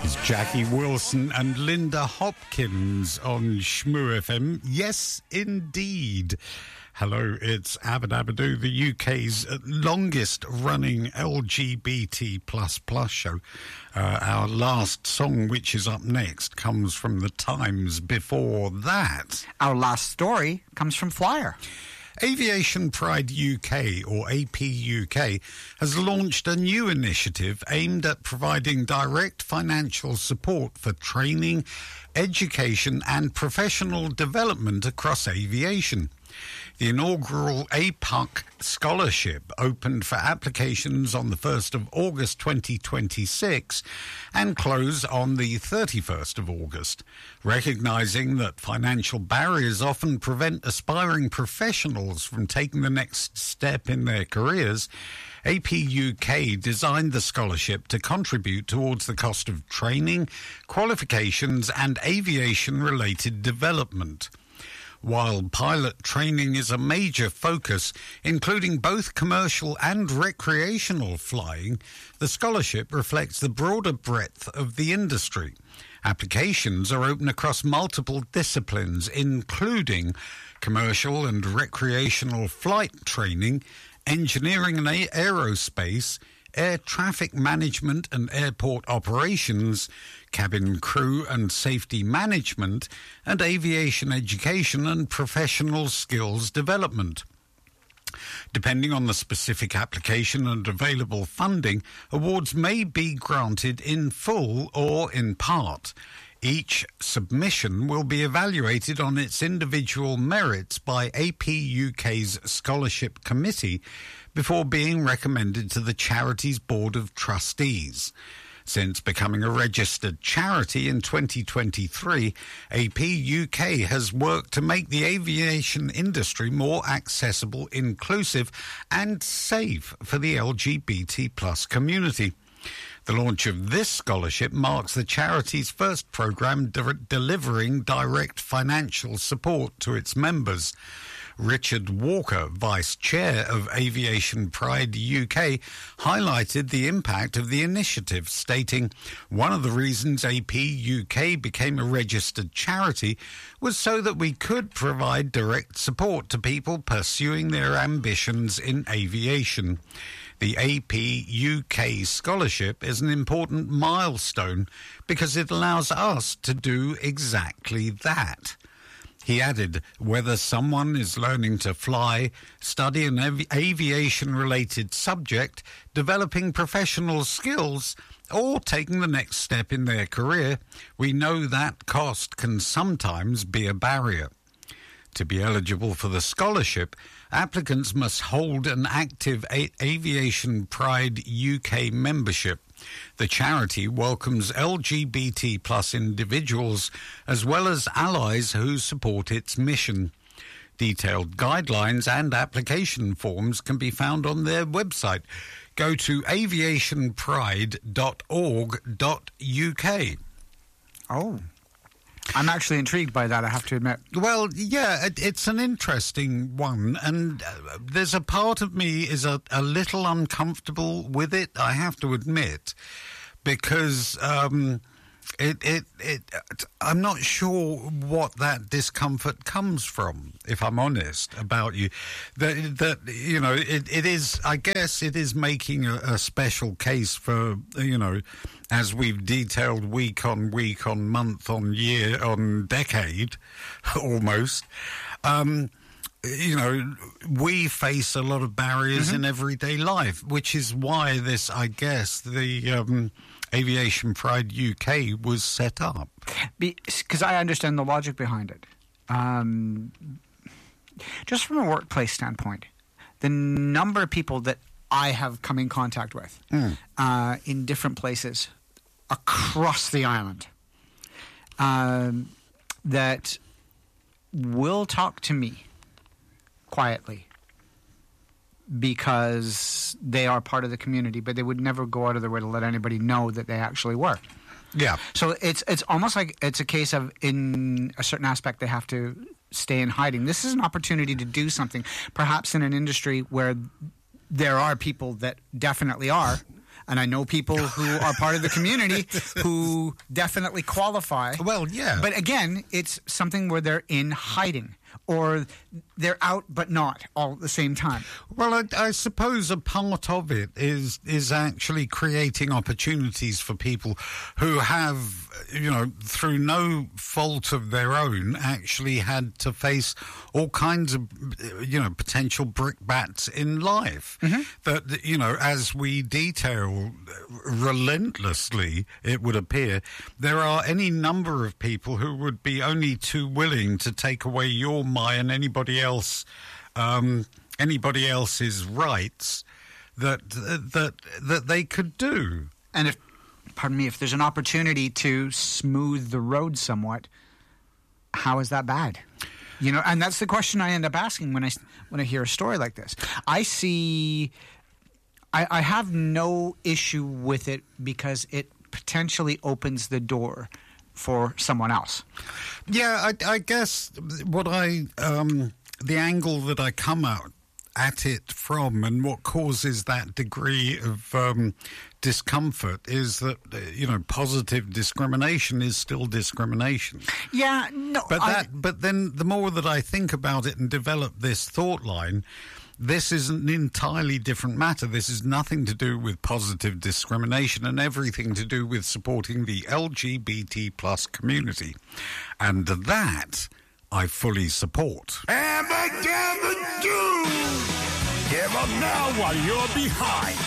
It's Jackie Wilson and Linda Hopkins on Shmoo FM. Yes, indeed. Hello, it's Abadabadoo, the UK's longest-running LGBT++ show. Our last song, which is up next, comes from The Times. Before that, our last story comes from Flyer. Aviation Pride UK, or APUK, has launched a new initiative aimed at providing direct financial support for training, education and professional development across aviation. The inaugural APUK Scholarship opened for applications on the 1st of August 2026 and closed on the 31st of August. Recognising that financial barriers often prevent aspiring professionals from taking the next step in their careers, APUK designed the scholarship to contribute towards the cost of training, qualifications and aviation-related development. While pilot training is a major focus, including both commercial and recreational flying, the scholarship reflects the broader breadth of the industry. Applications are open across multiple disciplines, including commercial and recreational flight training, engineering and aerospace, air traffic management and airport operations, cabin crew and safety management, and aviation education and professional skills development. Depending on the specific application and available funding, awards may be granted in full or in part. Each submission will be evaluated on its individual merits by APUK's Scholarship Committee before being recommended to the charity's Board of Trustees. Since becoming a registered charity in 2023, APUK has worked to make the aviation industry more accessible, inclusive and safe for the LGBT+ community. The launch of this scholarship marks the charity's first programme delivering direct financial support to its members. Richard Walker, Vice Chair of Aviation Pride UK, highlighted the impact of the initiative, stating, "One of the reasons APUK became a registered charity was so that we could provide direct support to people pursuing their ambitions in aviation. The APUK Scholarship is an important milestone because it allows us to do exactly that." He added, whether someone is learning to fly, study an aviation-related subject, developing professional skills, or taking the next step in their career, we know that cost can sometimes be a barrier. To be eligible for the scholarship, applicants must hold an active Aviation Pride UK membership. The charity welcomes LGBT+ individuals as well as allies who support its mission. Detailed guidelines and application forms can be found on their website. Go to aviationpride.org.uk. Oh. I'm actually intrigued by that, I have to admit. Well, yeah, it's an interesting one, and there's a part of me is a little uncomfortable with it, I have to admit, because I'm not sure what that discomfort comes from, if I'm honest about you. That you know, it is, I guess it is making a special case for, you know, as we've detailed week on week, on month, on year, on decade, almost. You know, we face a lot of barriers in everyday life, which is why this, I guess, the Aviation Pride UK was set up. Because I understand the logic behind it. Just from a workplace standpoint, the number of people that I have come in contact with in different places across the island that will talk to me quietly because they are part of the community, but they would never go out of their way to let anybody know that they actually were. Yeah. So it's almost like it's a case of, in a certain aspect, they have to stay in hiding. This is an opportunity to do something, perhaps in an industry where there are people that definitely are And I know people who are part of the community who definitely qualify. Well, yeah. But again, it's something where they're in hiding or they're out but not all at the same time. Well, I suppose a part of it is actually creating opportunities for people who have, through no fault of their own, actually had to face all kinds of, potential brickbats in life. Mm-hmm. That, as we detail relentlessly, it would appear, there are any number of people who would be only too willing to take away your, my, and anybody else's rights that they could do. And if there's an opportunity to smooth the road somewhat, how is that bad? And that's the question I end up asking when I hear a story like this. I have no issue with it because it potentially opens the door for someone else. Yeah, I guess the angle that I come out at it from and what causes that degree of discomfort is that, positive discrimination is still discrimination. Yeah, no. But then the more that I think about it and develop this thought line, this is an entirely different matter. This is nothing to do with positive discrimination and everything to do with supporting the LGBT plus community. And that I fully support. Give up now while you're behind.